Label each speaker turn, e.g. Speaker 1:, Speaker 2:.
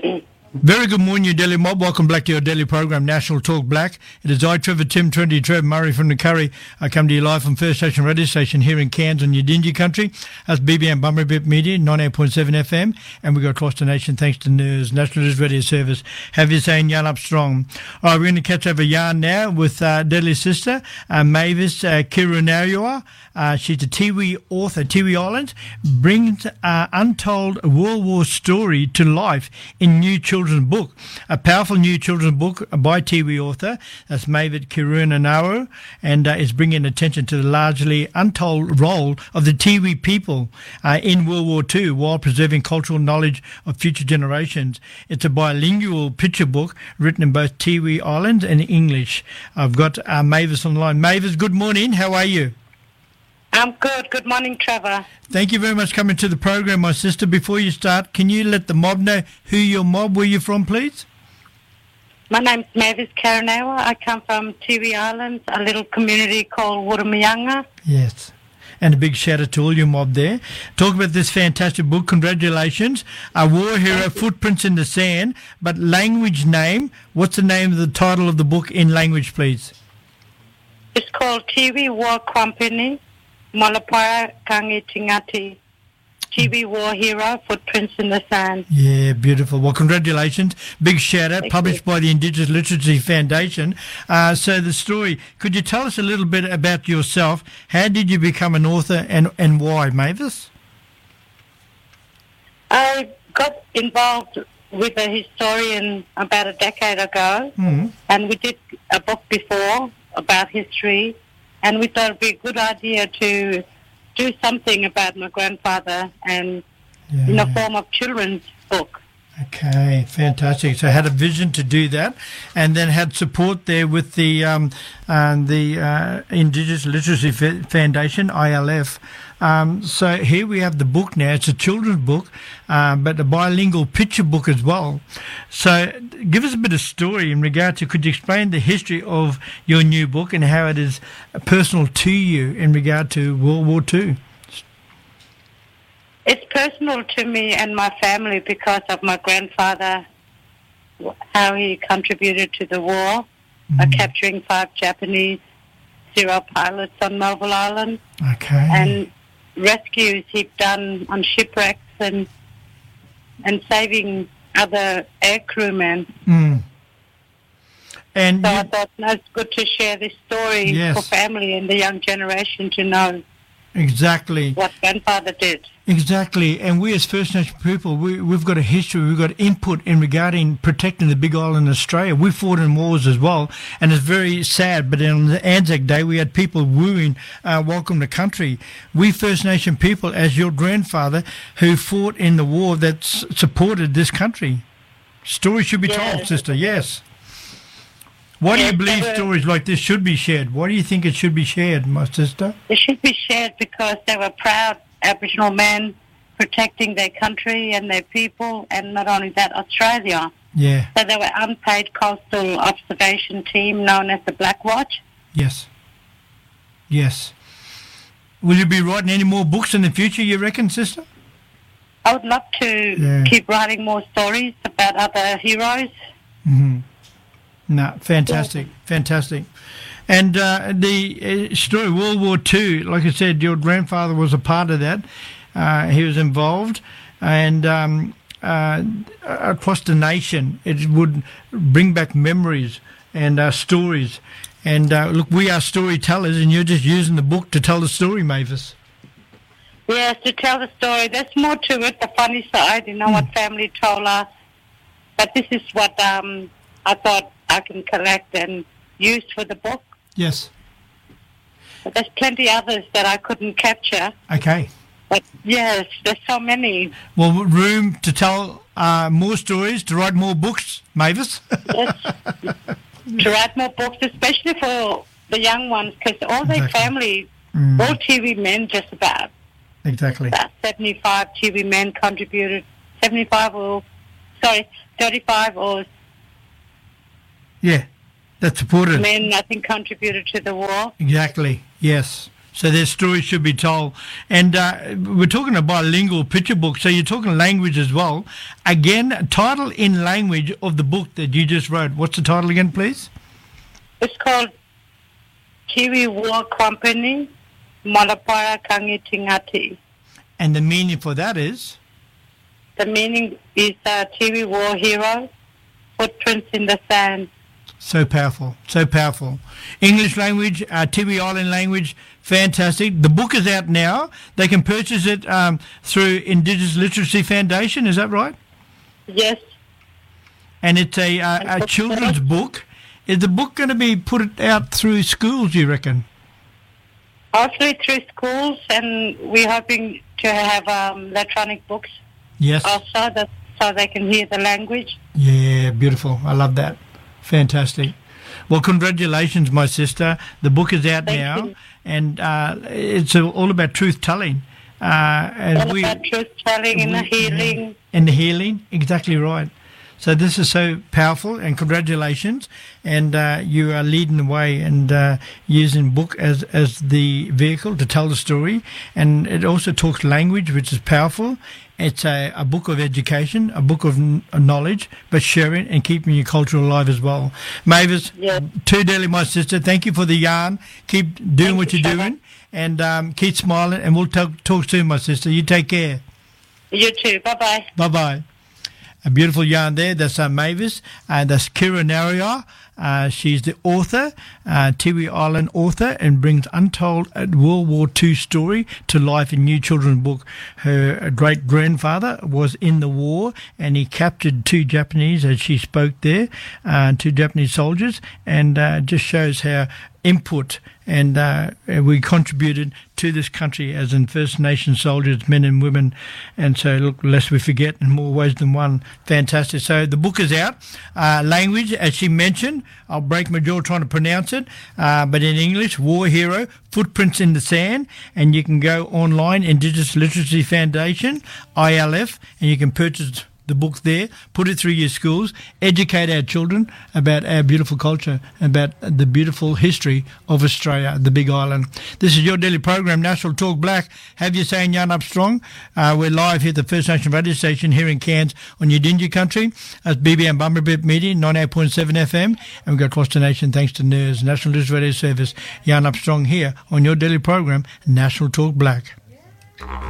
Speaker 1: Very good morning, you Delhi mob. Welcome back to your daily program, National Talk Black. It is I, Trevor Tim, Trinity Trev Murray from the Curry. I come to you live from First Station Radio Station here in Cairns on Yidinji country. That's BBM Bummerbip Media, 98.7 FM. And we go across the nation thanks to NERS, National News Radio Service. Have you saying yarn up strong. All right, we're going to catch up a yarn now with Deadly sister, Mavis Kirunarua. She's a Tiwi author. Tiwi Islands brings untold World War story to life in new children's book. A powerful new children's book by Tiwi author. That's Mavis Kirunarua, and is bringing attention to the largely untold role of the Tiwi people in World War II while preserving cultural knowledge of future generations. It's a bilingual picture book written in both Tiwi Islands and English. I've got Mavis on the line. Mavis, good morning. How are you?
Speaker 2: I'm good. Good morning, Trevor.
Speaker 1: Thank you very much for coming to the program, my sister. Before you start, can you let the mob know who your mob, where you're from, please?
Speaker 2: My name's Mavis Kirunarua. I come from Tiwi Islands, a little community called Wurrumayanga.
Speaker 1: Yes. And a big shout out to all your mob there. Talk about this fantastic book. Congratulations. A war hero, Footprints in the Sand. But language name, what's the name of the title of the book in language, please?
Speaker 2: It's called Tiwi War Company. Malapara Kangi Tingati, Tiwi War Hero, Footprints in the Sand.
Speaker 1: Yeah, beautiful. Well, congratulations. Big shout out, published by the Indigenous Literacy Foundation. So the story, could you tell us a little bit about yourself? How did you become an author and why, Mavis?
Speaker 2: I got involved with a historian about a decade ago, and we did a book before about history. And we thought it would be a good idea to do something about my grandfather and in the form of children's book.
Speaker 1: Okay, fantastic. So had a vision to do that, and then had support there with the Indigenous Literacy Foundation, ILF. So here we have the book now. It's a children's book, but a bilingual picture book as well. So give us a bit of story in regard to, could you explain the history of your new book and how it is personal to you in regard to World War II?
Speaker 2: It's personal to me and my family because of my grandfather, how he contributed to the war, capturing 5 Japanese serial pilots on Melville Island.
Speaker 1: Okay.
Speaker 2: And rescues he'd done on shipwrecks and saving other air crewmen.
Speaker 1: And
Speaker 2: so I thought it's good to share this story for family and the young generation to know
Speaker 1: exactly
Speaker 2: what grandfather did.
Speaker 1: Exactly, and we as First Nation people, we've got a history, we've got input in regarding protecting the Big Island of Australia. We fought in wars as well, and it's very sad, but on the Anzac Day we had people wooing welcome to country. We First Nation people, as your grandfather, who fought in the war that supported this country. Stories should be told, sister, yes. Why do you believe stories like this should be shared? Why do you think it should be shared, my sister?
Speaker 2: It should be shared because they were proud Aboriginal men protecting their country and their people, and not only that, Australia.
Speaker 1: Yeah.
Speaker 2: So they were unpaid coastal observation team known as the Black Watch.
Speaker 1: Yes. Yes. Will you be writing any more books in the future, you reckon, sister?
Speaker 2: I would love to keep writing more stories about other heroes.
Speaker 1: No, fantastic, fantastic. And the story, World War II, like I said, your grandfather was a part of that. He was involved, and across the nation, it would bring back memories and stories. And look, we are storytellers, and you're just using the book to tell the story, Mavis.
Speaker 2: Yes, to tell the story. There's more to it, the funny side, what family told us. But this is what I thought I can collect and use for the book.
Speaker 1: Yes.
Speaker 2: But there's plenty others that I couldn't capture.
Speaker 1: Okay.
Speaker 2: But yes, there's so many.
Speaker 1: Well, room to tell more stories, to write more books, Mavis.
Speaker 2: Yes. To write more books, especially for the young ones, because all their family, all TV men just about.
Speaker 1: Exactly.
Speaker 2: About 75 TV men contributed. 35 or
Speaker 1: yeah, that supported
Speaker 2: men, I think, contributed to the war.
Speaker 1: Exactly. Yes. So their stories should be told. And we're talking a bilingual picture book, so you're talking language as well. Again, title in language of the book that you just wrote. What's the title again, please?
Speaker 2: It's called Tiwi War Company, Malapara Kangi Tingati.
Speaker 1: And the meaning for that is?
Speaker 2: The meaning is Tiwi War Hero, Footprints in the Sand.
Speaker 1: So powerful, so powerful. English language, Tiwi Island language, fantastic. The book is out now. They can purchase it through Indigenous Literacy Foundation, is that right?
Speaker 2: Yes.
Speaker 1: And it's a children's book. Is the book going to be put out through schools, you reckon?
Speaker 2: Hopefully through schools, and we're hoping to have electronic books.
Speaker 1: Yes.
Speaker 2: Also, so they can hear the language.
Speaker 1: Yeah, beautiful. I love that. Fantastic. Well, congratulations, my sister. The book is out now, and it's all about truth-telling.
Speaker 2: All about truth-telling and the healing.
Speaker 1: And the healing, exactly right. So this is so powerful, and congratulations. And you are leading the way and using book as the vehicle to tell the story. And it also talks language, which is powerful. It's a book of education, a book of knowledge, but sharing and keeping your culture alive as well. Mavis, too dearly, my sister, thank you for the yarn. Keep doing what you're doing, and keep smiling. And we'll talk soon, my sister. You take care.
Speaker 2: You too. Bye-bye.
Speaker 1: Bye-bye. A beautiful yarn there. That's Mavis. That's Kira Naria. She's the author, Tiwi Island author, and brings untold World War II story to life in New Children's Book. Her great-grandfather was in the war, and he captured 2 Japanese, as she spoke there, 2 Japanese soldiers, and just shows how input and we contributed to this country as in First Nation soldiers, men and women. And so, look, lest we forget, in more ways than one. Fantastic. So the book is out. Language, as she mentioned, I'll break my jaw trying to pronounce it, but in English, War Hero, Footprints in the Sand. And you can go online, Indigenous Literacy Foundation, ILF, and you can purchase the book there, put it through your schools, educate our children about our beautiful culture, about the beautiful history of Australia, the Big Island. This is your daily program, National Talk Black. Have you saying Yarn Up Strong? We're live here at the First Nation radio station here in Cairns on Yidinji country. That's BBM Bumberbip Media, 98.7 FM. And we go across the nation thanks to NERS, National News Radio Service. Yarn Up Strong here on your daily program, National Talk Black.